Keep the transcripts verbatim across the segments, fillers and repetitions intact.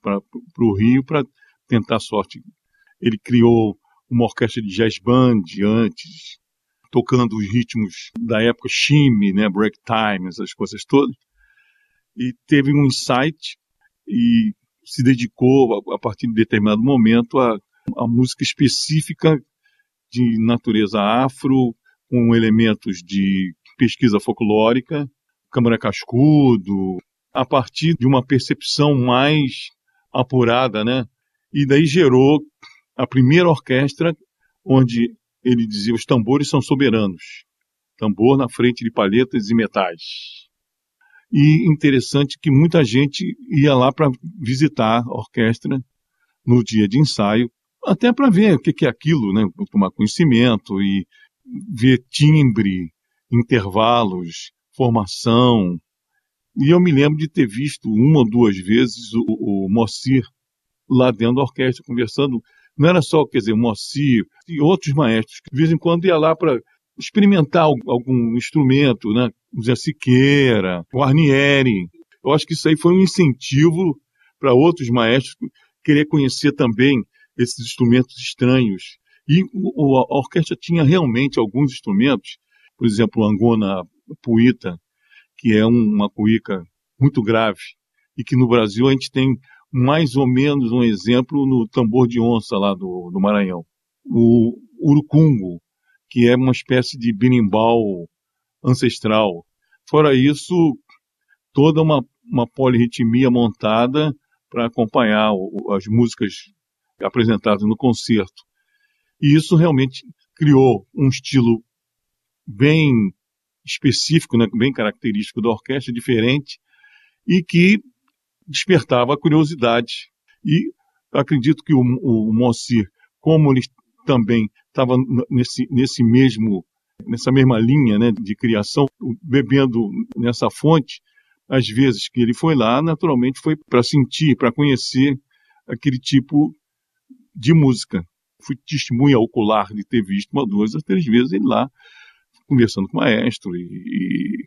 para o Rio para tentar sorte. Ele criou uma orquestra de jazz band antes, tocando os ritmos da época, shimmy, né, break time, essas coisas todas. E teve um insight e se dedicou, a, a partir de determinado momento, a, a música específica de natureza afro, com elementos de pesquisa folclórica, câmara cascudo, a partir de uma percepção mais apurada, né? E daí gerou a primeira orquestra, onde ele dizia: os tambores são soberanos. Tambor na frente de palhetas e metais. E interessante que muita gente ia lá para visitar a orquestra no dia de ensaio, até para ver o que é aquilo, né? Tomar conhecimento e ver timbre, intervalos, formação. E eu me lembro de ter visto uma ou duas vezes o, o Moacir lá dentro da orquestra conversando. Não era só, quer dizer, o Moacir e outros maestros, que de vez em quando ia lá para experimentar algum instrumento, né? O Zé Siqueira, o Arnieri. Eu acho que isso aí foi um incentivo para outros maestros querer conhecer também esses instrumentos estranhos. E o, a orquestra tinha realmente alguns instrumentos, por exemplo, o Angona Puita, que é uma cuíca muito grave, e que no Brasil a gente tem mais ou menos um exemplo no tambor de onça lá do, do Maranhão. O urucungo, que é uma espécie de berimbau ancestral. Fora isso, toda uma, uma polirritmia montada para acompanhar o, as músicas apresentadas no concerto. E isso realmente criou um estilo bem específico, né, bem característico da orquestra, diferente, e que despertava a curiosidade. E acredito que o, o Moacir, como ele também estava nesse, nesse mesmo, nessa mesma linha, né, de criação, bebendo nessa fonte, às vezes que ele foi lá, naturalmente foi para sentir, para conhecer aquele tipo de música. Fui testemunha ocular de ter visto uma, duas ou três vezes ele lá, conversando com o maestro e,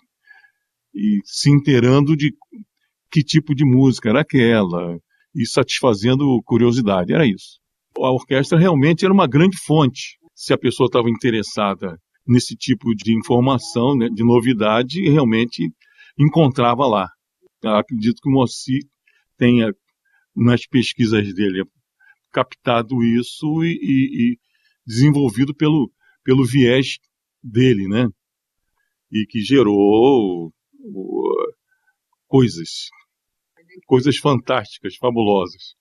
e, e se inteirando de que tipo de música era aquela e satisfazendo curiosidade, era isso. A orquestra realmente era uma grande fonte, se a pessoa estava interessada nesse tipo de informação, né, de novidade, realmente encontrava lá. Eu acredito que o Moacir tenha, nas pesquisas dele, captado isso e, e, e desenvolvido pelo, pelo viés dele, né? E que gerou uh, coisas, coisas fantásticas, fabulosas.